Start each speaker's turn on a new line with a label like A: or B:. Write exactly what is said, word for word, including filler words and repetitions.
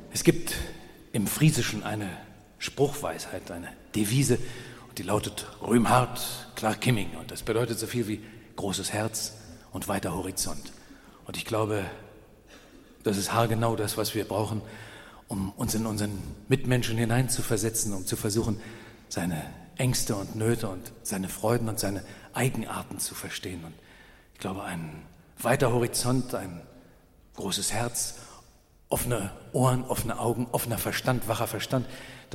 A: Es gibt im Friesischen eine Spruchweisheit, eine Devise, und die lautet Rühm hart, klar Kimming. Und das bedeutet so viel wie großes Herz und weiter Horizont. Und ich glaube, das ist haargenau das, was wir brauchen, um uns in unseren Mitmenschen hineinzuversetzen, um zu versuchen, seine Ängste und Nöte und seine Freuden und seine Eigenarten zu verstehen. Und ich glaube, ein weiter Horizont, ein großes Herz, offene Ohren, offene Augen, offener Verstand, wacher Verstand,